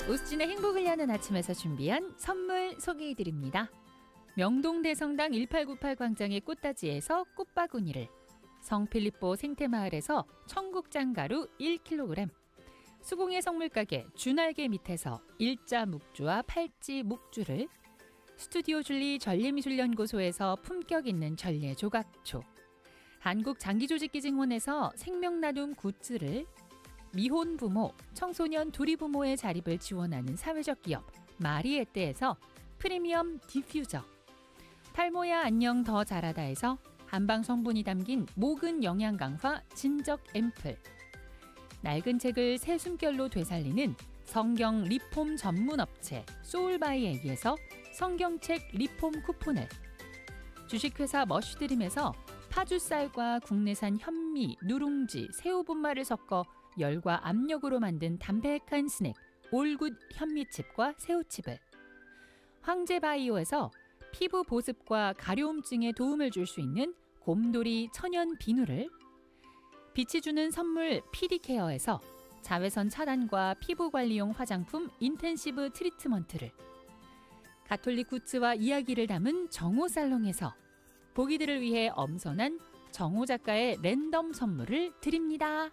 오수진의 행복을 여는 아침에서 준비한 선물 소개해드립니다. 명동대성당 1898 광장의 꽃다지에서 꽃바구니를, 성필리포 생태마을에서 청국장가루 1kg, 수공예 성물가게 준알개 밑에서 일자 묵주와 팔찌 묵주를, 스튜디오 줄리 전례미술연구소에서 품격 있는 전례 조각초, 한국장기조직기증원에서 생명나눔 굿즈를, 미혼 부모, 청소년 두리 부모의 자립을 지원하는 사회적 기업 마리에떼에서 프리미엄 디퓨저, 탈모야 안녕 더 자라다에서 한방 성분이 담긴 모근 영양 강화 진적 앰플, 낡은 책을 새 숨결로 되살리는 성경 리폼 전문 업체 소울바이에이에서 성경책 리폼 쿠폰을, 주식회사 머쉬드림에서 파주쌀과 국내산 현미, 누룽지, 새우분말을 섞어 열과 압력으로 만든 담백한 스낵 올굿 현미칩과 새우칩을, 황제바이오에서 피부 보습과 가려움증에 도움을 줄 수 있는 곰돌이 천연 비누를, 빛이 주는 선물 피디케어에서 자외선 차단과 피부관리용 화장품 인텐시브 트리트먼트를, 가톨릭 굿즈와 이야기를 담은 정호살롱에서 보기들을 위해 엄선한 정호 작가의 랜덤 선물을 드립니다.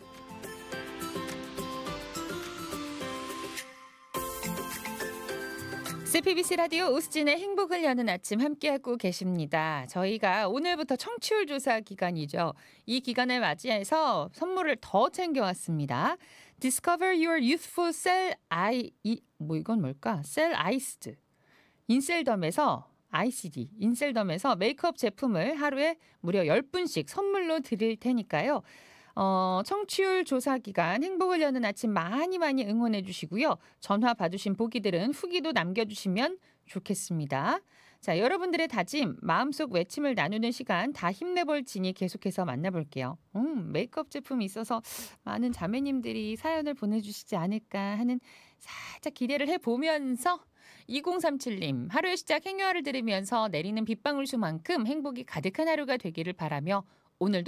CBBC 라디오 오수진의 행복을 여는 아침 함께하고 계십니다. 저희가 오늘부터 청취율 조사 기간이죠. 이 기간을 맞이해서 선물을 더 챙겨왔습니다. Discover your youthful cell 이건 뭘까? Cell Iced. 인셀덤에서 ICD, 인셀덤에서 메이크업 제품을 하루에 무려 10분씩 선물로 드릴 테니까요. 청취율 조사 기간 행복을 여는 아침 많이 응원해 주시고요. 전화 받으신 보기들은 후기도 남겨주시면 좋겠습니다. 자, 여러분들의 다짐, 마음속 외침을 나누는 시간 다 힘내볼 지니 계속해서 만나볼게요. 메이크업 제품이 있어서 많은 자매님들이 사연을 보내주시지 않을까 하는 살짝 기대를 해보면서 2037님, 하루의 시작 행여를 들으면서 내리는 빗방울 수만큼 행복이 가득한 하루가 되기를 바라며 오늘도